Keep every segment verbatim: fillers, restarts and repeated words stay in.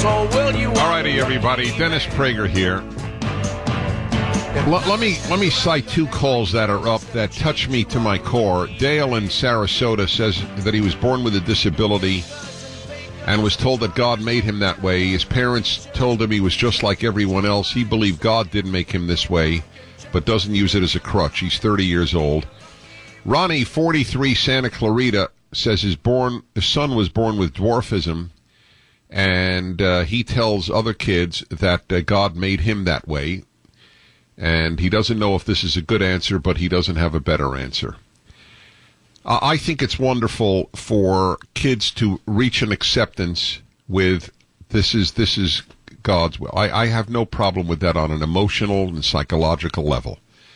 So will you... All righty, everybody. Dennis Prager here. Let, let me let me cite two calls that are up that touch me to my core. Dale in Sarasota says that he was born with a disability and was told that God made him that way. His parents told him he was just like everyone else. He believed God didn't make him this way, but doesn't use it as a crutch. He's thirty years old. Ronnie, forty-three, Santa Clarita, says his born his son was born with dwarfism, and uh, he tells other kids that uh, God made him that way. And he doesn't know if this is a good answer, but he doesn't have a better answer. Uh, I think it's wonderful for kids to reach an acceptance with this is this is God's will. I, I have no problem with that on an emotional and psychological level.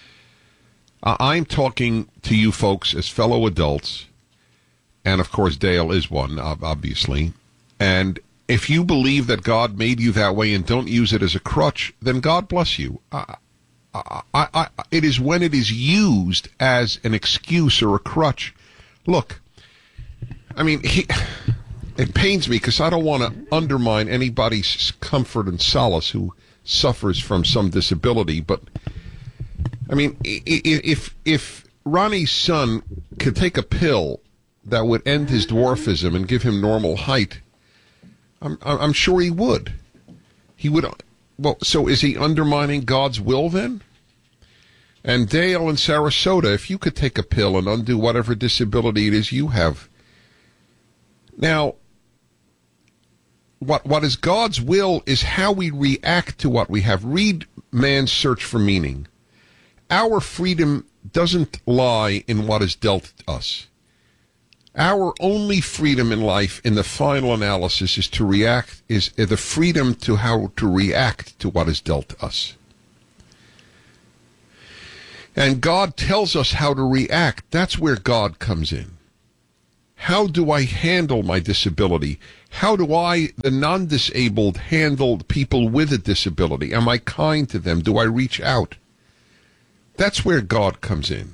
Uh, I'm talking to you folks as fellow adults, and of course Dale is one, obviously. And if you believe that God made you that way and don't use it as a crutch, then God bless you. Uh, I, I, I, it is when it is used as an excuse or a crutch. Look, I mean, he, it pains me because I don't want to undermine anybody's comfort and solace who suffers from some disability. But, I mean, if if Ronnie's son could take a pill that would end his dwarfism and give him normal height, I'm, I'm sure he would. He would. Well, so is he undermining God's will then? And Dale in Sarasota, if you could take a pill and undo whatever disability it is you have. Now, what what is God's will is how we react to what we have. Read Man's Search for Meaning. Our freedom doesn't lie in what is dealt us. Our only freedom in life, in the final analysis, is to react, is the freedom to how to react to what is dealt us. And God tells us how to react. That's where God comes in. How do I handle my disability? How do I, the non-disabled, handle people with a disability? Am I kind to them? Do I reach out? That's where God comes in.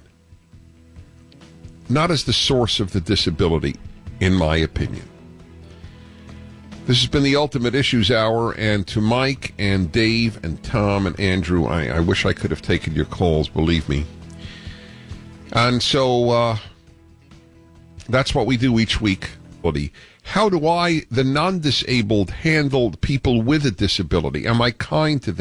Not as the source of the disability, in my opinion. This has been the Ultimate Issues Hour, and to Mike and Dave and Tom and Andrew, I, I wish I could have taken your calls, believe me. And so uh, that's what we do each week. How do I, the non-disabled, handle people with a disability? Am I kind to them?